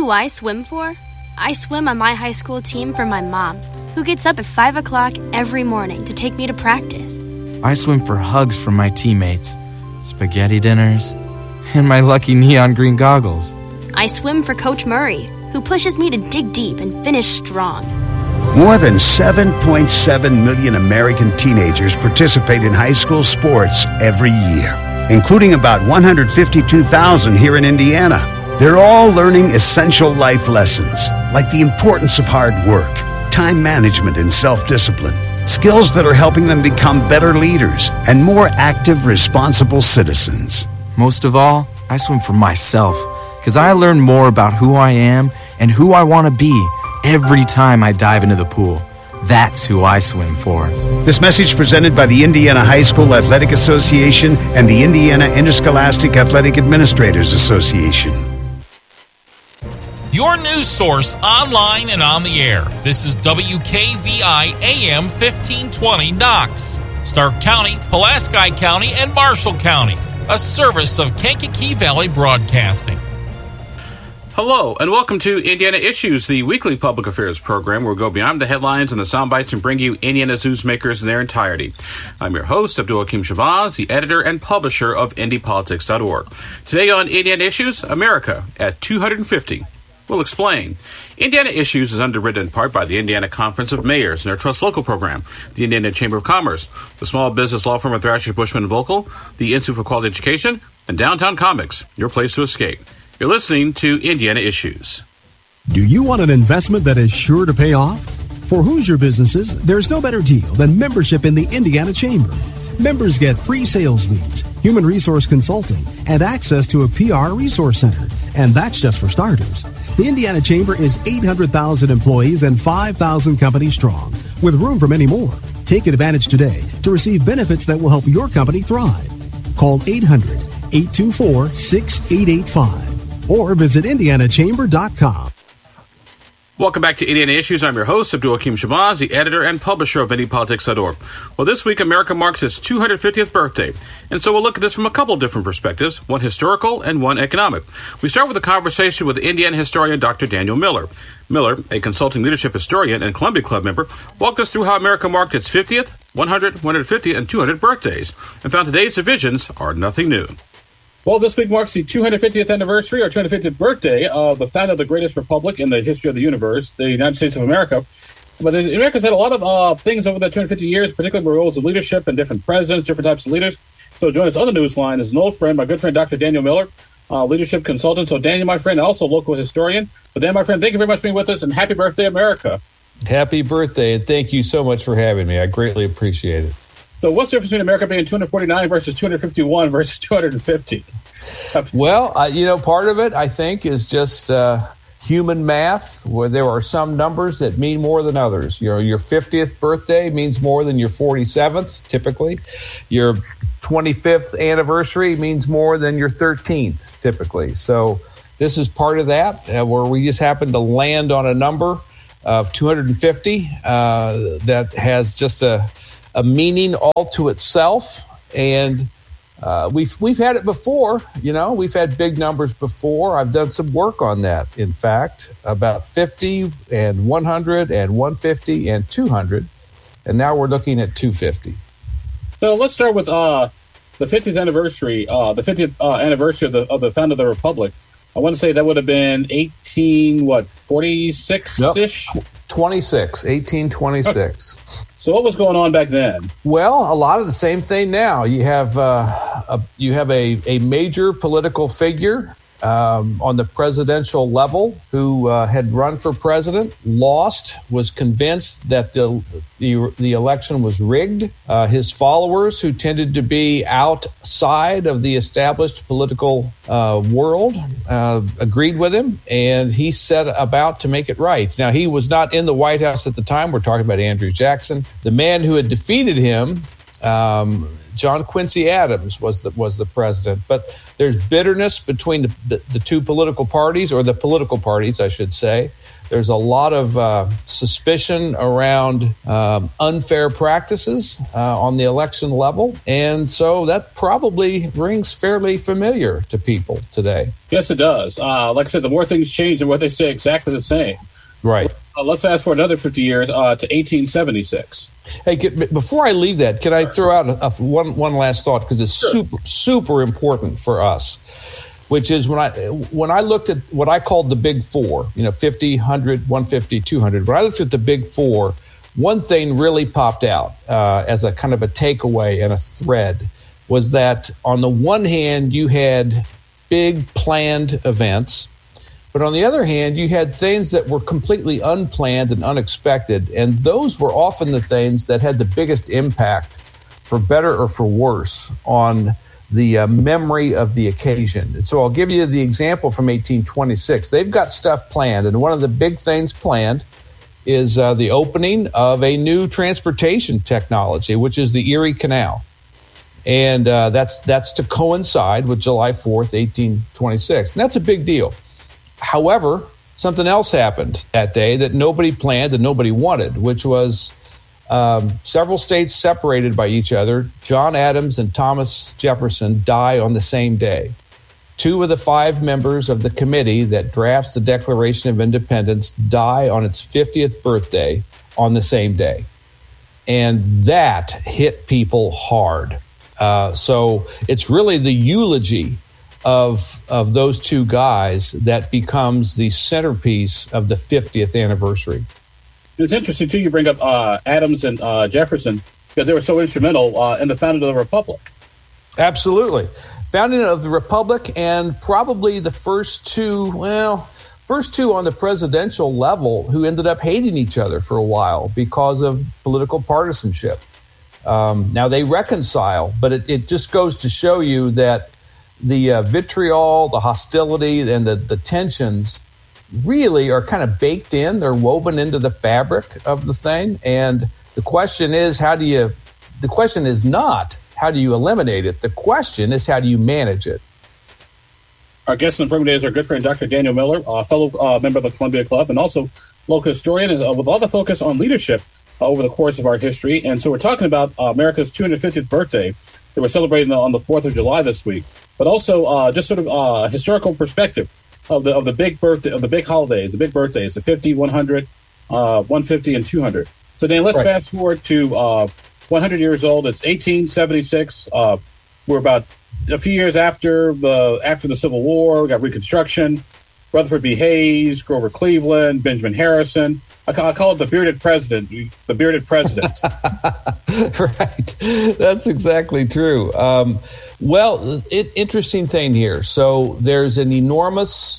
who I swim for? I swim on my high school team for my mom, who gets up at 5 o'clock every morning to take me to practice. I swim for hugs from my teammates, spaghetti dinners, and my lucky neon green goggles. I swim for Coach Murray, who pushes me to dig deep and finish strong. More than 7.7 million American teenagers participate in high school sports every year, including about 152,000 here in Indiana. They're all learning essential life lessons, like the importance of hard work, time management, and self-discipline. Skills that are helping them become better leaders and more active, responsible citizens. Most of all, I swim for myself, because I learn more about who I am and who I want to be every time I dive into the pool. That's who I swim for. This message presented by the Indiana High School Athletic Association and the Indiana Interscholastic Athletic Administrators Association. Your news source online and on the air. This is WKVI AM 1520 Knox, Stark County, Pulaski County, and Marshall County. A service of Kankakee Valley Broadcasting. Hello, and welcome to Indiana Issues, the weekly public affairs program where we go beyond the headlines and the sound bites and bring you Indiana's newsmakers in their entirety. I'm your host, Abdul Hakim Shabazz, the editor and publisher of IndyPolitics.org. Today on Indiana Issues, America at 250. We'll explain. Indiana Issues is underwritten in part by the Indiana Conference of Mayors and their Trust Local program, the Indiana Chamber of Commerce, the small business law firm of Thrasher, Bushman & Vocal, the Institute for Quality Education, and Downtown Comics, your place to escape. You're listening to Indiana Issues. Do you want an investment that is sure to pay off? For Hoosier businesses, there's no better deal than membership in the Indiana Chamber. Members get free sales leads, human resource consulting, and access to a PR resource center. And that's just for starters. The Indiana Chamber is 800,000 employees and 5,000 companies strong, with room for many more. Take advantage today to receive benefits that will help your company thrive. Call 800-824-6885 or visit indianachamber.com. Welcome back to Indiana Issues. I'm your host, Abdul Hakim Shabazz, the editor and publisher of IndyPolitics.org. Well, this week, America marks its 250th birthday, and so we'll look at this from a couple different perspectives, one historical and one economic. We start with a conversation with Indiana historian Dr. Daniel Miller. Miller, a consulting leadership historian and Columbia Club member, walked us through how America marked its 50th, 100, 150, and 200 birthdays, and found today's divisions are nothing new. Well, this week marks the 250th anniversary or 250th birthday of the founding of the greatest republic in the history of the universe, the United States of America. But America's had a lot of things over the 250 years, particularly roles of leadership and different presidents, different types of leaders. So join us on the news line is an old friend, my good friend, Dr. Daniel Miller, leadership consultant. So Daniel, my friend, also local historian. So Dan, my friend, thank you very much for being with us, and happy birthday, America. Happy birthday, and thank you so much for having me. I greatly appreciate it. So what's the difference between America being 249 versus 251 versus 250? Well, part of it, I think, is just human math, where there are some numbers that mean more than others. Your 50th birthday means more than your 47th, typically. Your 25th anniversary means more than your 13th, typically. So this is part of that, where we just happen to land on a number of 250 that has just a meaning all to itself, and we've had it before. We've had big numbers before. I've done some work on that, in fact, about 50 and 100 and 150 and 200, and now we're looking at 250. So let's start with the 50th anniversary. The 50th anniversary of the founding of the republic. I want to say that would have been 1846-ish? 1826. So what was going on back then? Well, a lot of the same thing now. You have a major political figure on the presidential level who had run for president, lost, was convinced that the election was rigged. His followers, who tended to be outside of the established political world, agreed with him, and he set about to make it right. Now, he was not in the White House at the time. We're talking about Andrew Jackson. The man who had defeated him John Quincy Adams was the president. But there's bitterness between the two political parties, or the political parties, I should say. There's a lot of suspicion around unfair practices on the election level. And so that probably rings fairly familiar to people today. Yes, it does. Like I said, the more things change, the more they stay exactly the same. Right. Let's fast forward another 50 years to 1876. Hey, before I leave that, can I throw out one last thought, because it's super important for us, which is when I looked at what I called the Big Four, 50, 100, 150, 200. When I looked at the Big Four, one thing really popped out as a kind of a takeaway and a thread was that on the one hand, you had big planned events. But on the other hand, you had things that were completely unplanned and unexpected, and those were often the things that had the biggest impact, for better or for worse, on the memory of the occasion. And so I'll give you the example from 1826. They've got stuff planned, and one of the big things planned is the opening of a new transportation technology, which is the Erie Canal. And that's to coincide with July 4th, 1826. And that's a big deal. However, something else happened that day that nobody planned and nobody wanted, which was several states separated by each other. John Adams and Thomas Jefferson die on the same day. 2 of the 5 members of the committee that drafts the Declaration of Independence die on its 50th birthday on the same day. And that hit people hard. So it's really the eulogy of those 2 guys that becomes the centerpiece of the 50th anniversary. It's interesting, too, you bring up Adams and Jefferson, because they were so instrumental in the founding of the Republic. Absolutely. Founding of the Republic, and probably the first two on the presidential level who ended up hating each other for a while because of political partisanship. Now, they reconcile, but it just goes to show you that the vitriol, the hostility, and the tensions really are kind of baked in. They're woven into the fabric of the thing. And the question is, not how do you eliminate it? The question is, how do you manage it? Our guest in the program today is our good friend, Dr. Daniel Miller, a fellow member of the Columbia Club, and also local historian, with a lot of focus on leadership over the course of our history. And so we're talking about America's 250th birthday that we're celebrating on the 4th of July this week, but also just sort of historical perspective of the big birthday, of the big holidays, the big birthdays, the 50, 100, 150, and 200. So Dan, let's fast forward to 100 years old. It's 1876. We're about a few years after the Civil War. We got Reconstruction, Rutherford B. Hayes, Grover Cleveland, Benjamin Harrison. I call it the bearded president. The bearded president. Right. That's exactly true. Interesting thing here. So there's an enormous,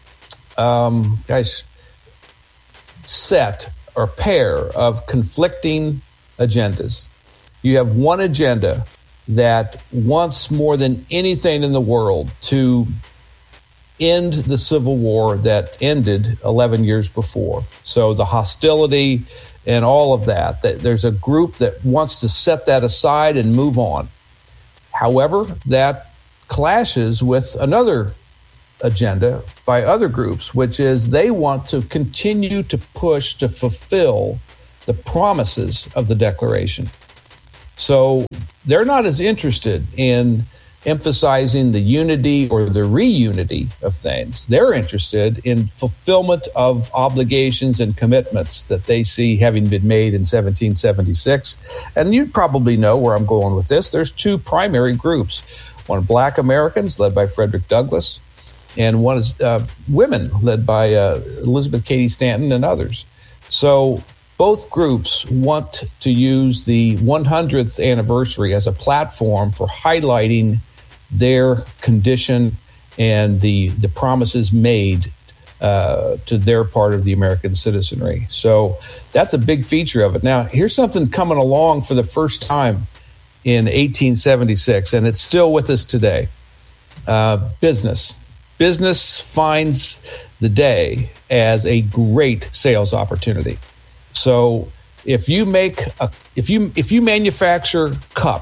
set or pair of conflicting agendas. You have one agenda that wants more than anything in the world to end the Civil War that ended 11 years before. So the hostility and all of that, there's a group that wants to set that aside and move on. However, that clashes with another agenda by other groups, which is they want to continue to push to fulfill the promises of the Declaration. So they're not as interested in emphasizing the unity or the reunity of things. They're interested in fulfillment of obligations and commitments that they see having been made in 1776. And you probably know where I'm going with this. There's 2 primary groups. One, Black Americans, led by Frederick Douglass, and one is women, led by Elizabeth Cady Stanton and others. So both groups want to use the 100th anniversary as a platform for highlighting their condition and the promises made to their part of the American citizenry. So that's a big feature of it. Now, here's something coming along for the first time in 1876, and it's still with us today. Business. Business finds the day as a great sales opportunity. So if you manufacture cups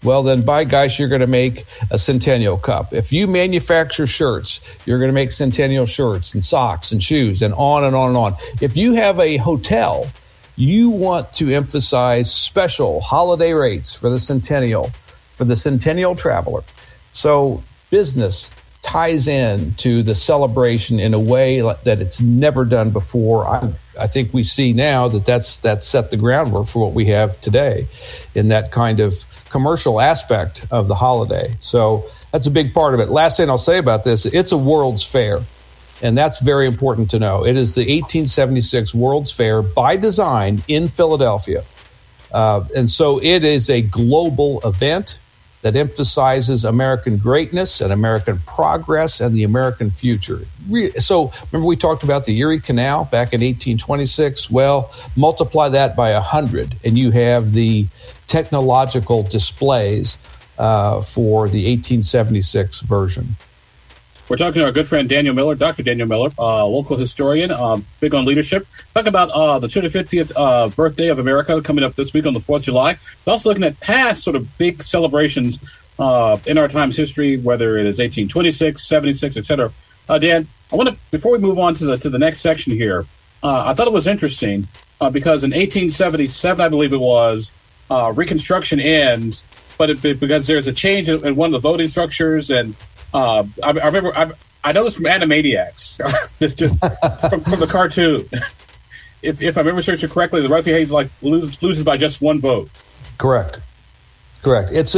well, then by gosh, you're going to make a Centennial Cup. If you manufacture shirts, you're going to make Centennial shirts and socks and shoes and on and on and on. If you have a hotel, you want to emphasize special holiday rates for the Centennial traveler. So business ties in to the celebration in a way that it's never done before. I think we see now that's set the groundwork for what we have today in that kind of commercial aspect of the holiday. So that's a big part of it. Last thing I'll say about this, it's a World's Fair, and that's very important to know. It is the 1876 World's Fair by design in Philadelphia. And so it is a global event that emphasizes American greatness and American progress and the American future. So remember we talked about the Erie Canal back in 1826? Well, multiply that by 100, and you have the technological displays for the 1876 version. We're talking to our good friend Daniel Miller, Dr. Daniel Miller, local historian, big on leadership. Talk about the 250th birthday of America coming up this week on the 4th of July. But also looking at past sort of big celebrations in our time's history, whether it is 1826, 76, etc. Dan, I want to, before we move on to the next section here, I thought it was interesting because in 1877, I believe it was, Reconstruction ends, but because there's a change in one of the voting structures, and I remember I know this from Animaniacs, from the cartoon. If I remember searching correctly, the Rutherford Hayes loses by just one vote. Correct. It's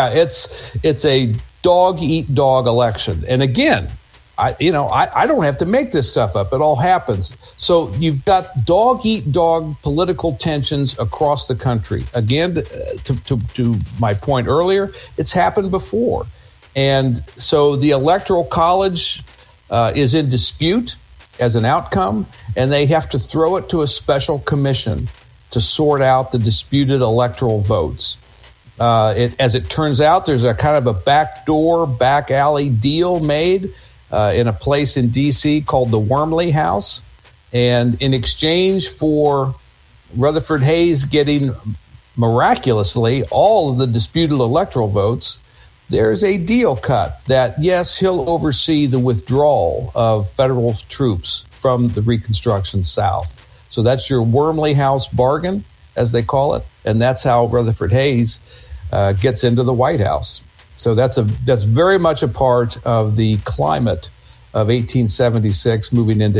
a dog eat dog election, and again, I don't have to make this stuff up. It all happens. So you've got dog eat dog political tensions across the country. Again, to my point earlier, it's happened before. And so the Electoral College is in dispute as an outcome, and they have to throw it to a special commission to sort out the disputed electoral votes. As it turns out, there's a kind of a backdoor, back alley deal made in a place in D.C. called the Wormley House. And in exchange for Rutherford Hayes getting miraculously all of the disputed electoral votes, there's a deal cut that, yes, he'll oversee the withdrawal of federal troops from the Reconstruction South. So that's your Wormley House bargain, as they call it, and that's how Rutherford Hayes gets into the White House. So that's very much a part of the climate of 1876 moving into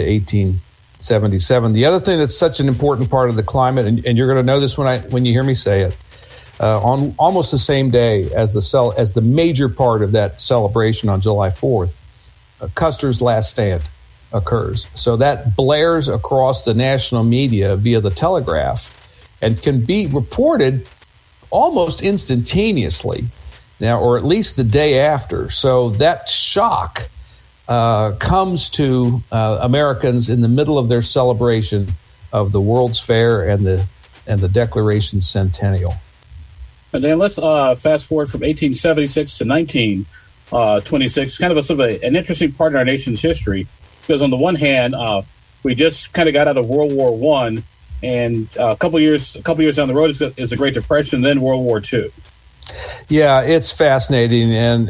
1877. The other thing that's such an important part of the climate, and you're going to know this when you hear me say it, on almost the same day as the major part of that celebration on July 4th, Custer's last stand occurs. So that blares across the national media via the telegraph and can be reported almost instantaneously now, or at least the day after. So that shock comes to Americans in the middle of their celebration of the World's Fair and the Declaration Centennial. And then let's fast forward from 1876 to 1926, kind of an interesting part in our nation's history, because on the one hand, we just kind of got out of World War I, and a couple years down the road is the Great Depression, then World War II. Yeah, it's fascinating, and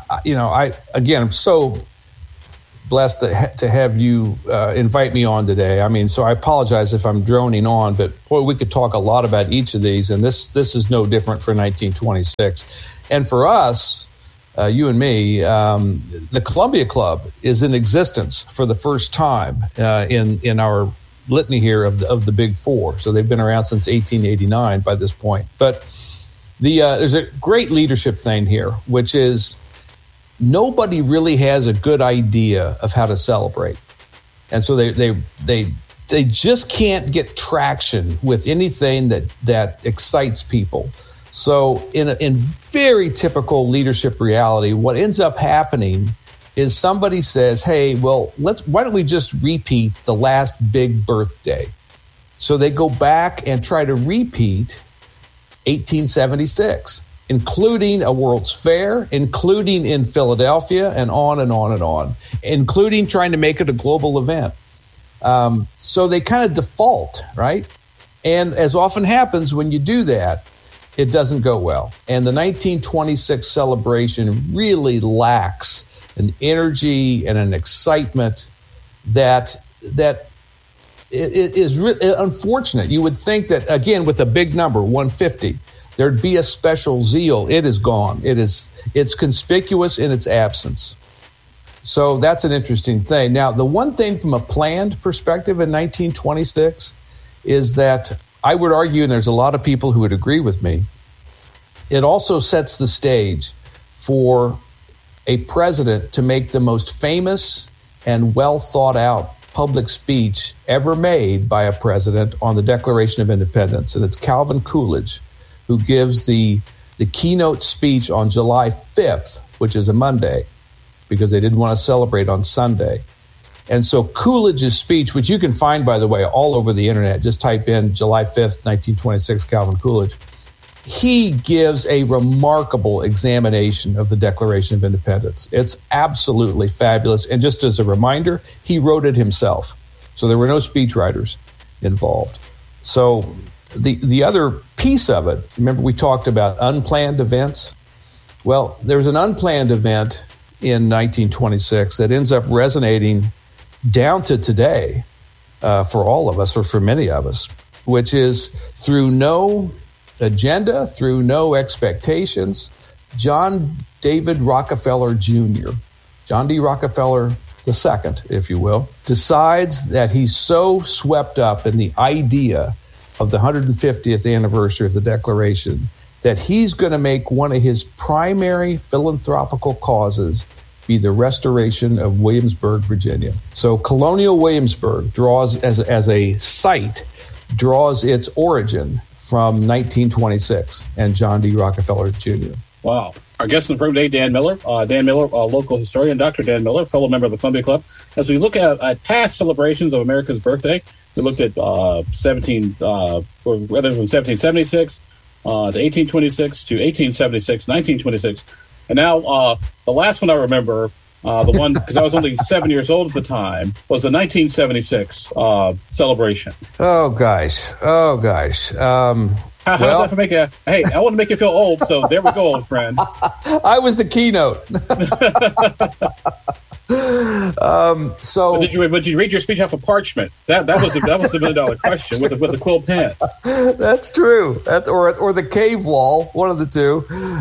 I'm so blessed to have you invite me on today. I mean, so I apologize if I'm droning on, but boy, we could talk a lot about each of these, and this is no different for 1926. And for us, you and me, the Columbia Club is in existence for the first time in our litany here of the Big Four. So they've been around since 1889 by this point. But there's a great leadership thing here, which is nobody really has a good idea of how to celebrate. And so they just can't get traction with anything that excites people. So in very typical leadership reality, what ends up happening is somebody says, hey, well, why don't we just repeat the last big birthday? So they go back and try to repeat 1876, including a World's Fair, including in Philadelphia, and on and on and on, including trying to make it a global event. So they kind of default, right? And as often happens when you do that, it doesn't go well. And the 1926 celebration really lacks an energy and an excitement that it is unfortunate. You would think that, again, with a big number, 150, there'd be a special zeal. It is gone. It's conspicuous in its absence. So that's an interesting thing. Now, the one thing from a planned perspective in 1926 is that I would argue, and there's a lot of people who would agree with me, it also sets the stage for a president to make the most famous and well thought out public speech ever made by a president on the Declaration of Independence. And it's Calvin Coolidge who gives the keynote speech on July 5th, which is a Monday, because they didn't want to celebrate on Sunday. And so Coolidge's speech, which you can find, by the way, all over the internet, just type in July 5th, 1926, Calvin Coolidge, he gives a remarkable examination of the Declaration of Independence. It's absolutely fabulous. And just as a reminder, he wrote it himself. So there were no speechwriters involved. So the other piece of it, remember we talked about unplanned events? Well, there's an unplanned event in 1926 that ends up resonating down to today for all of us, or for many of us, which is through no agenda, through no expectations, John David Rockefeller Jr., John D. Rockefeller II, if you will, decides that he's so swept up in the idea of the 150th anniversary of the Declaration that he's going to make one of his primary philanthropical causes be the restoration of Williamsburg, Virginia. So Colonial Williamsburg draws, as a site, draws its origin from 1926 and John D. Rockefeller Jr. Wow. Our guest in the program today, Dan Miller. Dan Miller, local historian, Dr. Dan Miller, fellow member of the Columbia Club. As we look at past celebrations of America's birthday, we looked at 1776 to 1826 to 1876, 1926. And now the last one I remember, the one, because I was only 7 years old at the time, was the 1976 celebration. Oh, gosh. How does that make you? Hey, I want to make you feel old, so there we go, old friend. I was the keynote. Did you read your speech off of parchment? That was the $1 million question with the quill pen. That's true. Or the cave wall, one of the two.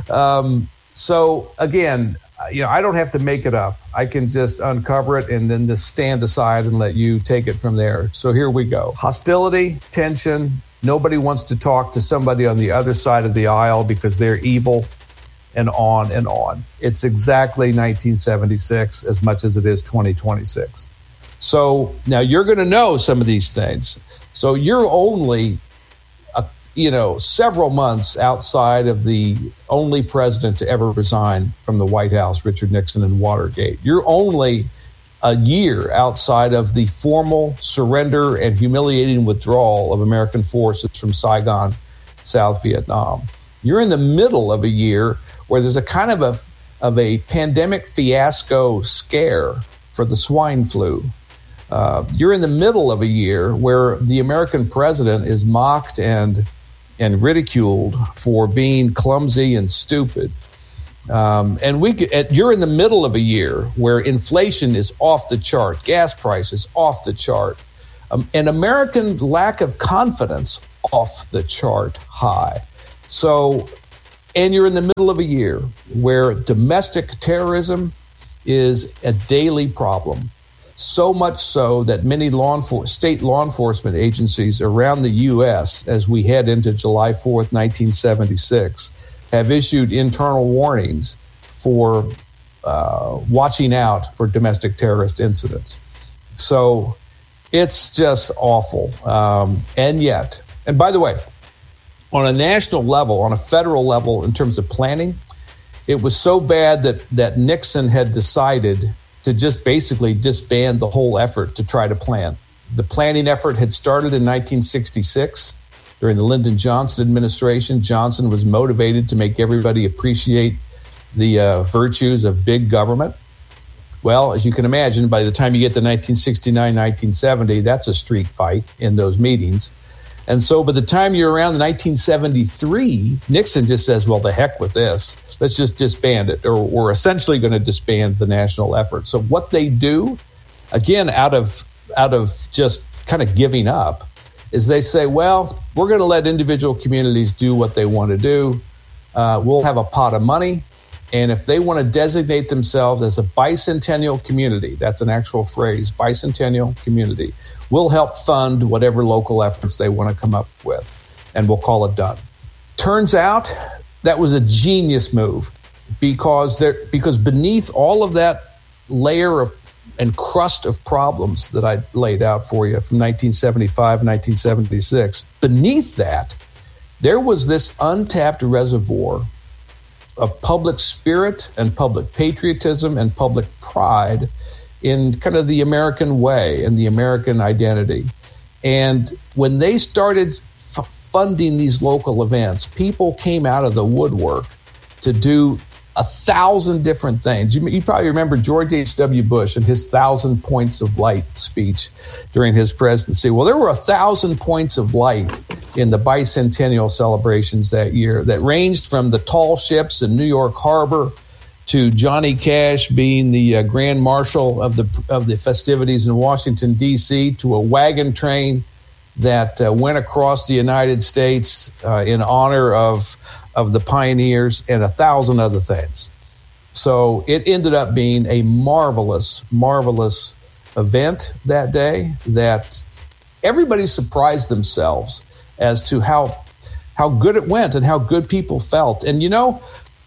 So again, I don't have to make it up. I can just uncover it and then just stand aside and let you take it from there. So here we go. Hostility, tension. Nobody wants to talk to somebody on the other side of the aisle because they're evil, and on and on. It's exactly 1976 as much as it is 2026. So now you're going to know some of these things. So you're only several months outside of the only president to ever resign from the White House, Richard Nixon, and Watergate. You're only a year outside of the formal surrender and humiliating withdrawal of American forces from Saigon, South Vietnam. You're in the middle of a year where there's a kind of a pandemic fiasco scare for the swine flu. You're in the middle of a year where the American president is mocked and ridiculed for being clumsy and stupid. You're in the middle of a year where inflation is off the chart, gas prices off the chart, and American lack of confidence off the chart high. So, and you're in the middle of a year where domestic terrorism is a daily problem. So much so that many state law enforcement agencies around the U.S., as we head into July 4th, 1976, have issued internal warnings for watching out for domestic terrorist incidents. So it's just awful. And by the way, on a national level, on a federal level, in terms of planning, it was so bad that Nixon had decided to just basically disband the whole effort to try to plan. The planning effort had started in 1966 during the Lyndon Johnson administration. Johnson was motivated to make everybody appreciate the virtues of big government. Well, as you can imagine, by the time you get to 1969, 1970, that's a street fight in those meetings. And so by the time you're around 1973, Nixon just says, well, the heck with this. Let's just disband it, or we're essentially going to disband the national effort. So what they do, again, out of just kind of giving up, is they say, well, we're going to let individual communities do what they want to do. We'll have a pot of money. And if they want to designate themselves as a bicentennial community, that's an actual phrase, bicentennial community, we'll help fund whatever local efforts they want to come up with, and we'll call it done. Turns out that was a genius move because beneath all of that layer of and crust of problems that I laid out for you from 1975, 1976, beneath that, there was this untapped reservoir of public spirit and public patriotism and public pride in kind of the American way and the American identity. And when they started funding these local events, people came out of the woodwork to do 1,000 different things. You probably remember George H.W. Bush and his 1,000 points of light speech during his presidency. Well, there were 1,000 points of light in the bicentennial celebrations that year that ranged from the tall ships in New York Harbor to Johnny Cash being the Grand Marshal of the festivities in Washington, D.C., to a wagon train that went across the United States in honor of the pioneers, and 1,000 other things. So it ended up being a marvelous, marvelous event that day that everybody surprised themselves as to how good it went and how good people felt. And, you know,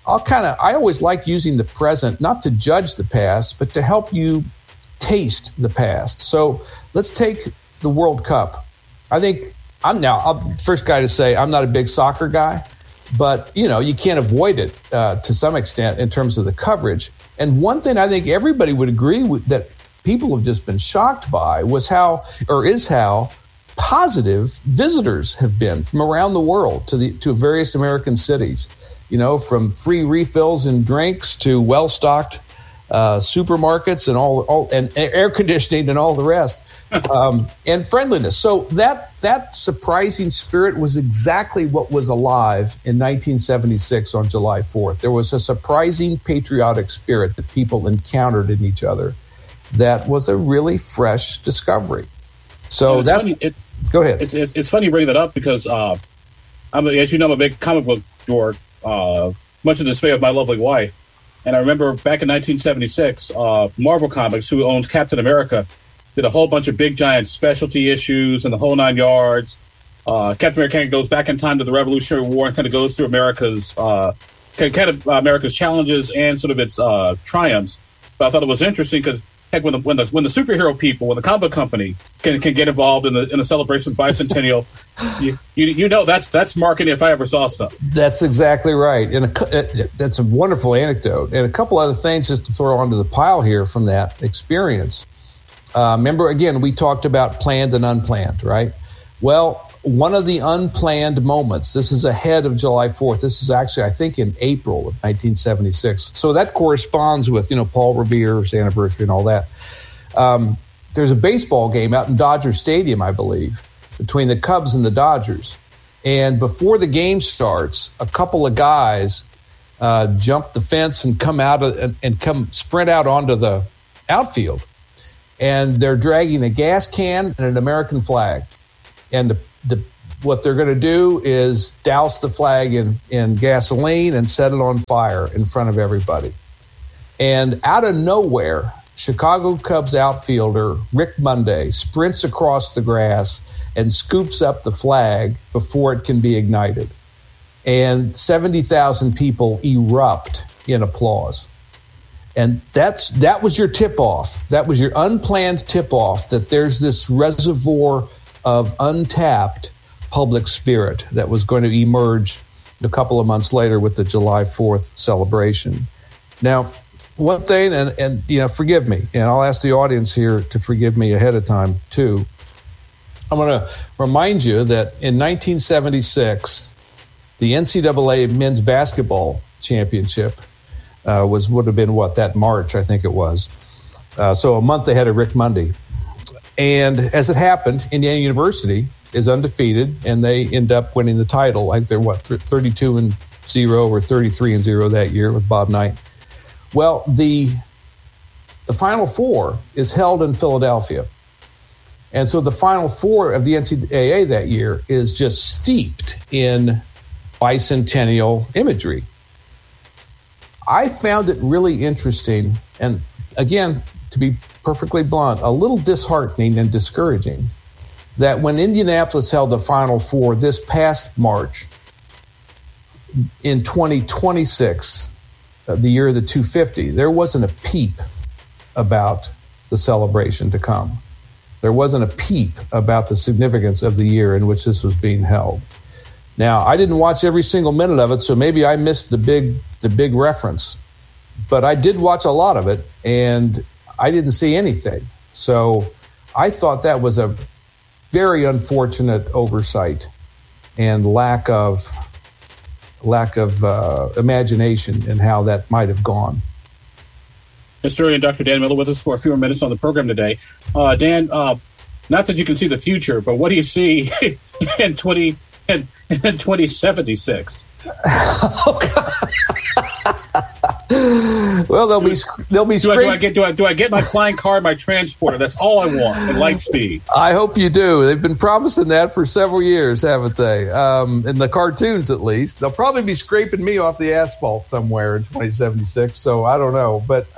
I always like using the present, not to judge the past, but to help you taste the past. So let's take the World Cup. I think I'm the first guy to say I'm not a big soccer guy, but, you know, you can't avoid it to some extent in terms of the coverage. And one thing I think everybody would agree with that people have just been shocked by is how positive visitors have been from around the world to various American cities. You know, from free refills and drinks to well-stocked supermarkets and all and air conditioning and all the rest. And friendliness. So that surprising spirit was exactly what was alive in 1976 on July 4th. There was a surprising patriotic spirit that people encountered in each other that was a really fresh discovery. So go ahead. It's funny you bring that up because as you know, I'm a big comic book dork, much to the dismay of my lovely wife. And I remember back in 1976, Marvel Comics, who owns Captain America, did a whole bunch of big, giant specialty issues and the whole 9 yards. Captain America kind of goes back in time to the Revolutionary War and kind of goes through America's challenges and sort of its triumphs. But I thought it was interesting because, heck, when the superhero people, when the comic company can get involved in the celebration of bicentennial, you know that's marketing if I ever saw something. That's exactly right, and that's a wonderful anecdote. And a couple other things just to throw onto the pile here from that experience. Remember, again, we talked about planned and unplanned, right? Well, one of the unplanned moments, this is ahead of July 4th. This is actually, I think, in April of 1976. So that corresponds with, Paul Revere's anniversary and all that. There's a baseball game out in Dodger Stadium, I believe, between the Cubs and the Dodgers. And before the game starts, a couple of guys jump the fence and come sprint out onto the outfield. And they're dragging a gas can and an American flag. And what they're going to do is douse the flag in gasoline and set it on fire in front of everybody. And out of nowhere, Chicago Cubs outfielder Rick Monday sprints across the grass and scoops up the flag before it can be ignited. And 70,000 people erupt in applause. And that was your tip-off. That was your unplanned tip-off that there's this reservoir of untapped public spirit that was going to emerge a couple of months later with the July 4th celebration. Now, one thing, and forgive me, and I'll ask the audience here to forgive me ahead of time too. I'm going to remind you that in 1976, the NCAA men's basketball championship would have been that March, I think it was. So a month ahead of Rick Monday. And as it happened, Indiana University is undefeated, and they end up winning the title. I think they're 32-0 or 33-0 that year with Bob Knight. Well, the Final Four is held in Philadelphia. And so the Final Four of the NCAA that year is just steeped in bicentennial imagery. I found it really interesting, and again, to be perfectly blunt, a little disheartening and discouraging, that when Indianapolis held the Final Four this past March in 2026, the year of the 250, there wasn't a peep about the celebration to come. There wasn't a peep about the significance of the year in which this was being held. Now, I didn't watch every single minute of it, so maybe I missed the big reference. But I did watch a lot of it, and I didn't see anything. So I thought that was a very unfortunate oversight and lack of imagination in how that might have gone. Historian Dr. Dan Miller with us for a few more minutes on the program today. Dan, not that you can see the future, but what do you see in 2076? Oh, God. Well, they'll be Do I get my flying car, my transporter? That's all I want, and light speed. I hope you do. They've been promising that for several years, haven't they? In the cartoons, at least. They'll probably be scraping me off the asphalt somewhere in 2076, so I don't know. But,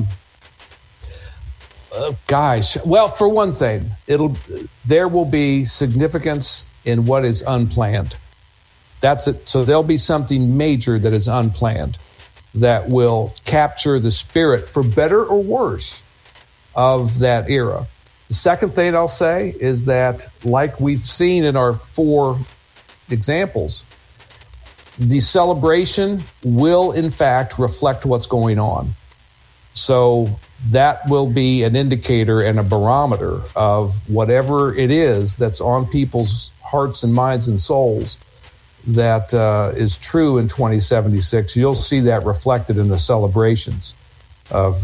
gosh. Well, for one thing, there will be significance in what is unplanned. That's it. So there'll be something major that is unplanned that will capture the spirit, for better or worse, of that era. The second thing I'll say is that, like we've seen in our 4 examples, the celebration will, in fact, reflect what's going on. So that will be an indicator and a barometer of whatever it is that's on people's hearts and minds and souls that is true in 2076. You'll see that reflected in the celebrations of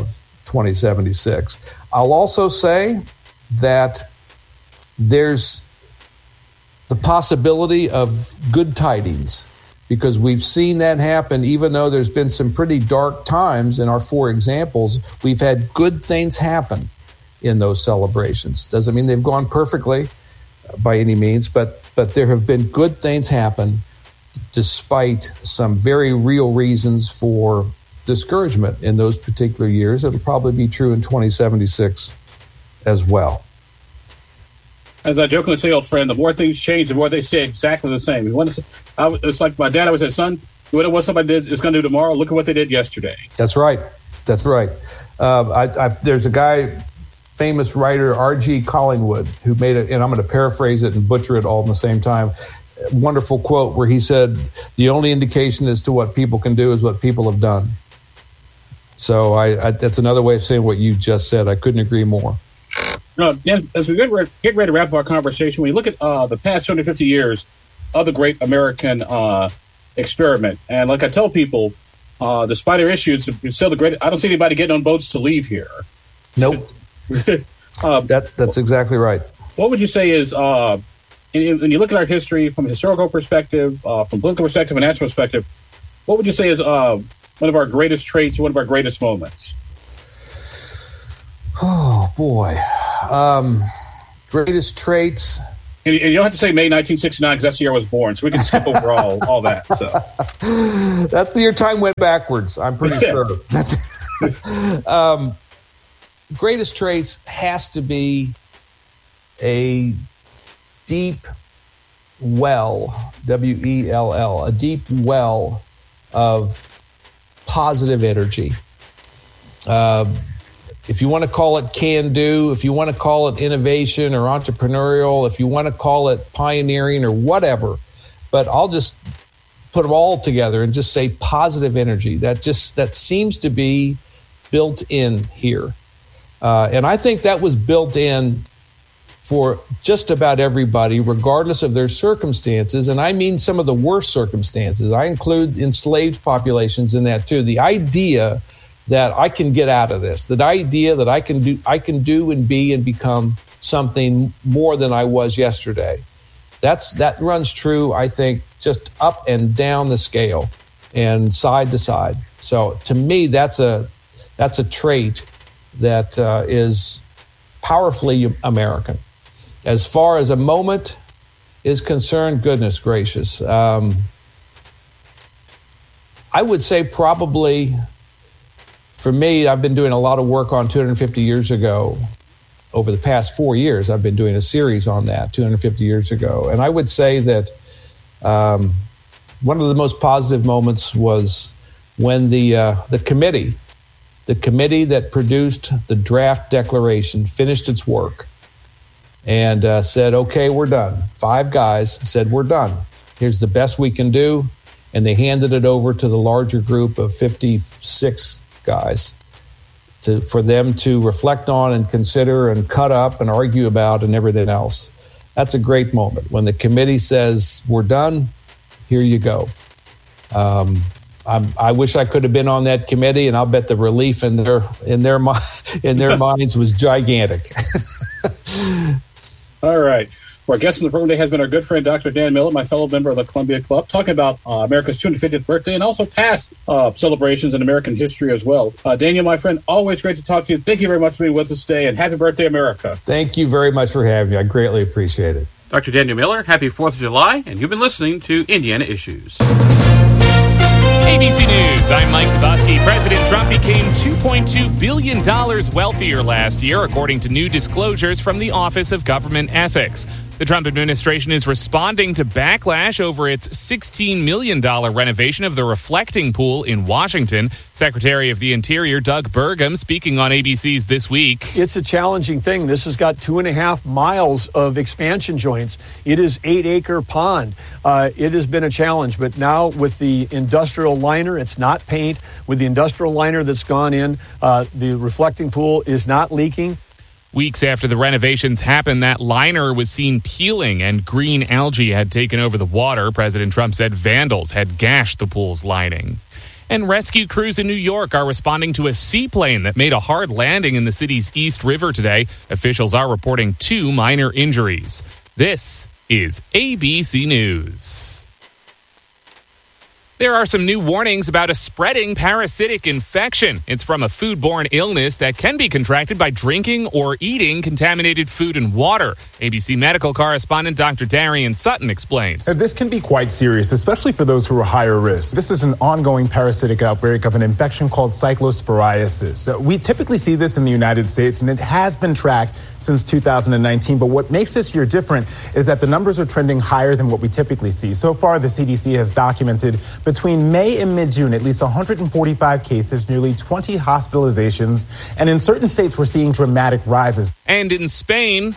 2076. I'll also say that there's the possibility of good tidings, because we've seen that happen. Even though there's been some pretty dark times in our 4 examples, we've had good things happen in those celebrations. Doesn't mean they've gone perfectly by any means, but there have been good things happen despite some very real reasons for discouragement in those particular years. It'll probably be true in 2076 as well. As I jokingly say, old friend, the more things change, the more they stay exactly the same. It's like my dad always said, son, you know what somebody is going to do tomorrow? Look at what they did yesterday. That's right. That's right. There's a guy, famous writer, R.G. Collingwood, who made it, and I'm going to paraphrase it and butcher it all at the same time, a wonderful quote where he said, the only indication as to what people can do is what people have done. So that's another way of saying what you just said. I couldn't agree more. Dan, as we get ready to wrap up our conversation, when you look at the past 250 years of the great American experiment, and like I tell people, despite our issues, it's still the great. I don't see anybody getting on boats to leave here. Nope. That's exactly right. What would you say is, when you look at our history from a historical perspective, from political perspective, and national perspective, what would you say is one of our greatest traits, one of our greatest moments? Oh, boy. Greatest traits. And you don't have to say May 1969 because that's the year I was born, so we can skip over all that. So. That's the year time went backwards, I'm pretty sure. Greatest traits has to be a deep well, W-E-L-L, a deep well of positive energy. If you want to call it can-do, if you want to call it innovation or entrepreneurial, if you want to call it pioneering or whatever, but I'll just put them all together and just say positive energy. That seems to be built in here. And I think that was built in for just about everybody, regardless of their circumstances. And I mean some of the worst circumstances. I include enslaved populations in that too. The idea that I can get out of this, the idea that I can do and be and become something more than I was yesterday. That runs true, I think, just up and down the scale and side to side. So to me, that's a trait that is powerfully American. As far as a moment is concerned, goodness gracious, I would say probably, for me, I've been doing a lot of work on 250 years ago. Over the past 4 years, I've been doing a series on that, 250 years ago. And I would say that one of the most positive moments was when the committee that produced the draft declaration finished its work and said, okay, we're done. 5 guys said, we're done. Here's the best we can do. And they handed it over to the larger group of 56 guys for them to reflect on and consider and cut up and argue about and everything else. That's a great moment. When the committee says, we're done, here you go. I wish I could have been on that committee, and I'll bet the relief in their minds was gigantic. All right. Our guest in the program today has been our good friend, Dr. Dan Millett, my fellow member of the Columbia Club, talking about America's 250th birthday and also past celebrations in American history as well. Daniel, my friend, always great to talk to you. Thank you very much for being with us today, and happy birthday, America. Thank you very much for having me. I greatly appreciate it. Dr. Daniel Miller, happy 4th of July, and you've been listening to Indiana Issues. ABC News, I'm Mike Dubosky. President Trump became $2.2 billion wealthier last year, according to new disclosures from the Office of Government Ethics. The Trump administration is responding to backlash over its $16 million renovation of the reflecting pool in Washington. Secretary of the Interior Doug Burgum speaking on ABC's This Week. It's a challenging thing. This has got 2.5 miles of expansion joints. It is 8-acre pond. It has been a challenge, but now with the industrial liner, it's not paint. With the industrial liner that's gone in, the reflecting pool is not leaking. Weeks after the renovations happened, that liner was seen peeling and green algae had taken over the water. President Trump said vandals had gashed the pool's lining. And rescue crews in New York are responding to a seaplane that made a hard landing in the city's East River today. Officials are reporting 2 minor injuries. This is ABC News. There are some new warnings about a spreading parasitic infection. It's from a foodborne illness that can be contracted by drinking or eating contaminated food and water. ABC medical correspondent Dr. Darian Sutton explains. This can be quite serious, especially for those who are higher risk. This is an ongoing parasitic outbreak of an infection called cyclosporiasis. We typically see this in the United States, and it has been tracked since 2019. But what makes this year different is that the numbers are trending higher than what we typically see. So far, the CDC has documented between May and mid-June, at least 145 cases, nearly 20 hospitalizations, and in certain states, we're seeing dramatic rises. And in Spain,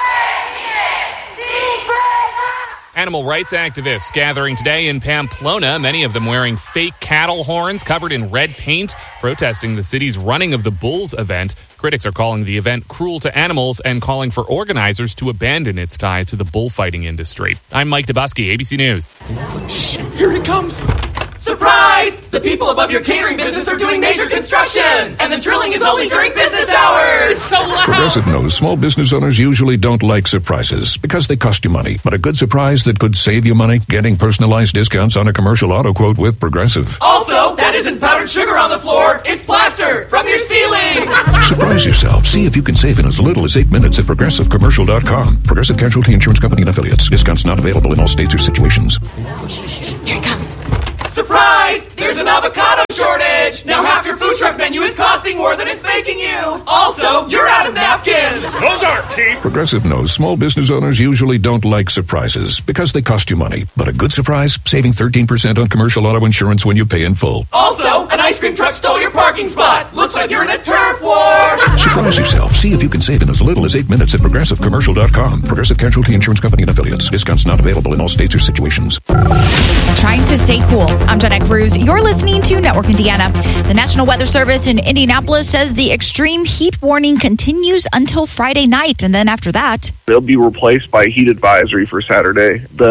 animal rights activists gathering today in Pamplona, many of them wearing fake cattle horns covered in red paint, protesting the city's running of the Bulls event. Critics are calling the event cruel to animals and calling for organizers to abandon its ties to the bullfighting industry. I'm Mike Dubosky, ABC News. Shh, here it comes. Surprise! The people above your catering business are doing major construction, and the drilling is only during business hours. It's so loud. Progressive knows small business owners usually don't like surprises because they cost you money. But a good surprise that could save you money? Getting personalized discounts on a commercial auto quote with Progressive. Also, that isn't powdered sugar on the floor. It's plaster from your ceiling. Surprise yourself. See if you can save in as little as 8 minutes at ProgressiveCommercial.com. Progressive Casualty Insurance Company and Affiliates. Discounts not available in all states or situations. Here it comes. Surprise! There's an avocado shortage! Now half your food truck menu is costing more than it's making you! Also, you're out of napkins! Those aren't cheap! Progressive knows small business owners usually don't like surprises because they cost you money. But a good surprise? Saving 13% on commercial auto insurance when you pay in full. Also, an ice cream truck stole your parking spot! Looks like you're in a turf war! Surprise yourself. See if you can save in as little as 8 minutes at ProgressiveCommercial.com. Progressive Casualty Insurance Company and Affiliates. Discounts not available in all states or situations. Trying to stay cool. I'm Jenna Cruz. You're listening to Network Indiana. The National Weather Service in Indianapolis says the extreme heat warning continues until Friday night, and then after that, they'll be replaced by a heat advisory for Saturday. The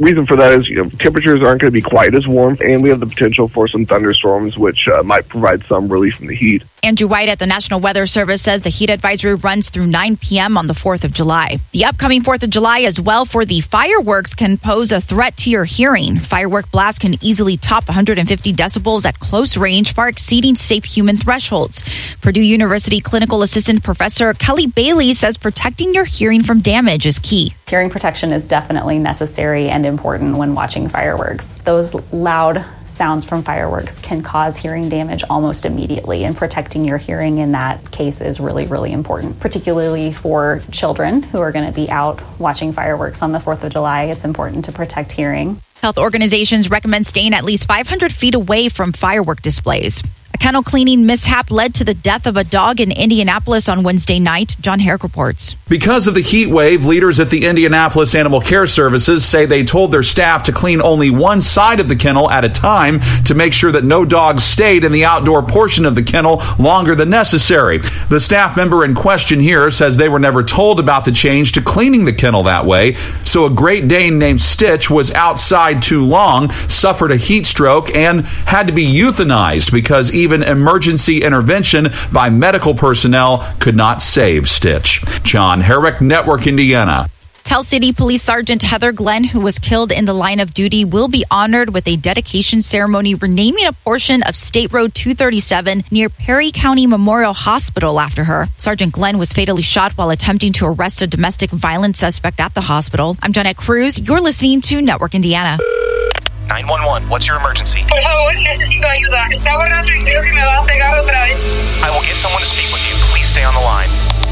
reason for that is, temperatures aren't going to be quite as warm, and we have the potential for some thunderstorms, which might provide some relief from the heat. Andrew White at the National Weather Service says the heat advisory runs through 9 p.m. on the 4th of July. The upcoming 4th of July as well for the fireworks can pose a threat to your hearing. Firework blasts can easily top 150 decibels at close range, far exceeding safe human thresholds. Purdue University Clinical Assistant Professor Kelly Bailey says protecting your hearing from damage is key. Hearing protection is definitely necessary and important when watching fireworks. Those loud sounds from fireworks can cause hearing damage almost immediately, and protecting your hearing in that case is really, really important, particularly for children who are going to be out watching fireworks on the 4th of July. It's important to protect hearing. Health organizations recommend staying at least 500 feet away from firework displays. A kennel cleaning mishap led to the death of a dog in Indianapolis on Wednesday night. John Herrick reports. Because of the heat wave, leaders at the Indianapolis Animal Care Services say they told their staff to clean only one side of the kennel at a time to make sure that no dogs stayed in the outdoor portion of the kennel longer than necessary. The staff member in question here says they were never told about the change to cleaning the kennel that way. So a Great Dane named Stitch was outside too long, suffered a heat stroke, and had to be euthanized because even emergency intervention by medical personnel could not save Stitch. John Herrick, Network Indiana. Tell City Police Sergeant Heather Glenn, who was killed in the line of duty, will be honored with a dedication ceremony renaming a portion of State Road 237 near Perry County Memorial Hospital after her. Sergeant Glenn was fatally shot while attempting to arrest a domestic violence suspect at the hospital. I'm Jeanette Cruz. You're listening to Network Indiana. 911, what's your emergency? Por favor, necesito ayuda. Está orando y creo que me va a pegar otra vez. I will get someone to speak with you. Please stay on the line.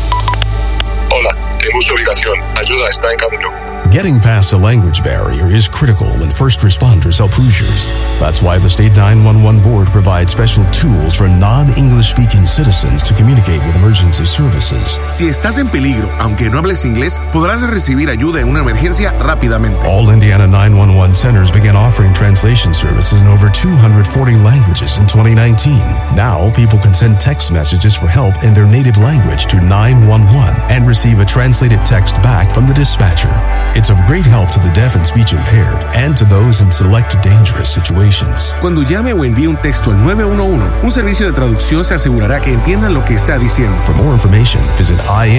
Hola, tengo su ubicación. Ayuda está en camino. Getting past a language barrier is critical when first responders help Hoosiers. That's why the State 911 Board provides special tools for non-English speaking citizens to communicate with emergency services. Si estás en peligro, aunque no hables inglés, podrás recibir ayuda en una emergencia rápidamente. All Indiana 911 centers began offering translation services in over 240 languages in 2019. Now, people can send text messages for help in their native language to 911 and receive a translated text back from the dispatcher. It's of great help to the deaf and speech impaired and to those in select dangerous situations. Cuando llame o envíe un texto al 911, un servicio de traducción se asegurará que entiendan lo que está diciendo. For more information, visit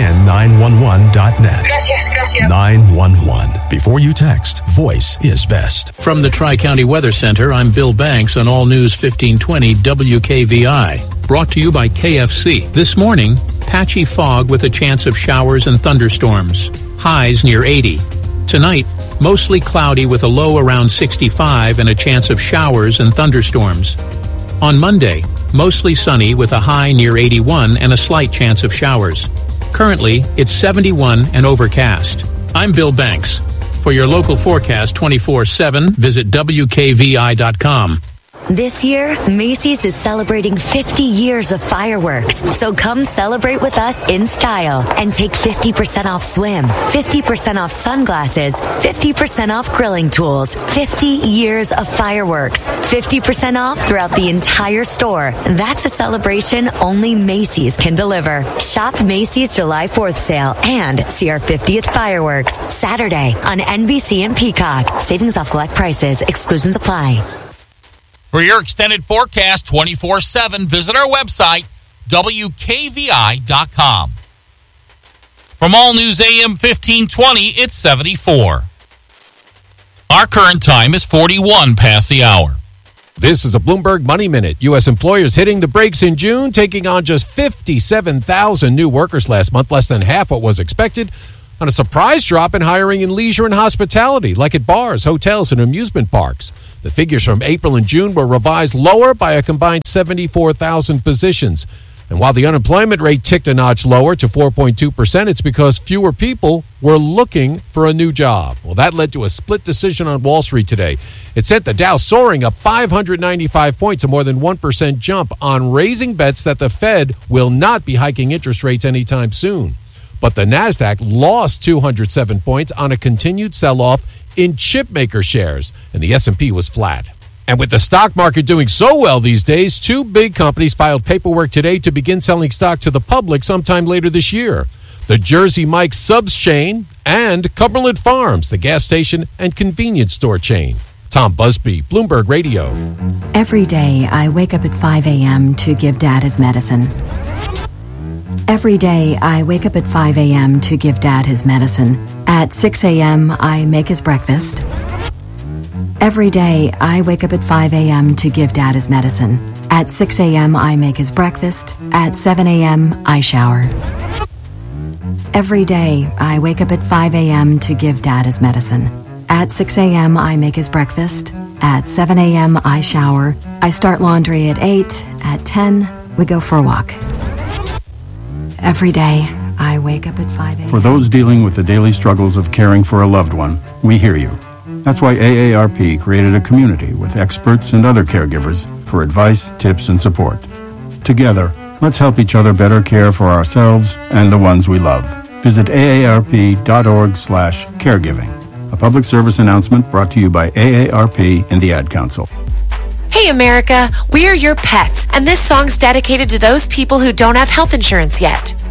in911.net. Gracias. 911. Before you text, voice is best. From the Tri-County Weather Center, I'm Bill Banks on All News 1520 WKVI. Brought to you by KFC. This morning, patchy fog with a chance of showers and thunderstorms. Highs near 80. Tonight, mostly cloudy with a low around 65 and a chance of showers and thunderstorms. On Monday, mostly sunny with a high near 81 and a slight chance of showers. Currently, it's 71 and overcast. I'm Bill Banks. For your local forecast 24/7, visit WKVI.com. This year, Macy's is celebrating 50 years of fireworks. So come celebrate with us in style and take 50% off swim, 50% off sunglasses, 50% off grilling tools, 50 years of fireworks, 50% off throughout the entire store. That's a celebration only Macy's can deliver. Shop Macy's July 4th sale and see our 50th fireworks Saturday on NBC and Peacock. Savings off select prices. Exclusions apply. For your extended forecast 24/7, visit our website, WKVI.com. From All News AM 1520, it's 74. Our current time is 41 past the hour. This is a Bloomberg Money Minute. U.S. employers hitting the brakes in June, taking on just 57,000 new workers last month, less than half what was expected, on a surprise drop in hiring in leisure and hospitality, like at bars, hotels, and amusement parks. The figures from April and June were revised lower by a combined 74,000 positions. And while the unemployment rate ticked a notch lower to 4.2%, it's because fewer people were looking for a new job. Well, that led to a split decision on Wall Street today. It sent the Dow soaring up 595 points, a more than 1% jump on raising bets that the Fed will not be hiking interest rates anytime soon. But the Nasdaq lost 207 points on a continued sell-off in chipmaker shares, and the S&P was flat. And with the stock market doing so well these days, two big companies filed paperwork today to begin selling stock to the public sometime later this year. The Jersey Mike's Subs chain And Cumberland Farms, the gas station and convenience store chain. Tom Busby, Bloomberg Radio. Every day, I wake up at 5 a.m. to give Dad his medicine. Every day, I wake up at 5 a.m. to give Dad his medicine. At 6 a.m., I make his breakfast. Every day, I wake up at 5 a.m. to give Dad his medicine. At 6 a.m., I make his breakfast. At 7 a.m., I shower. Every day, I wake up at 5 a.m. to give Dad his medicine. At 6 a.m., I make his breakfast. At 7 a.m., I shower. I start laundry at 8. At 10, we go for a walk. Every day, I wake up at 5 a.m. For those dealing with the daily struggles of caring for a loved one, we hear you. That's why AARP created a community with experts and other caregivers for advice, tips, and support. Together, let's help each other better care for ourselves and the ones we love. Visit aarp.org/caregiving. A public service announcement brought to you by AARP and the Ad Council. Hey America, we're your pets, and this song's dedicated to those people who don't have health insurance yet.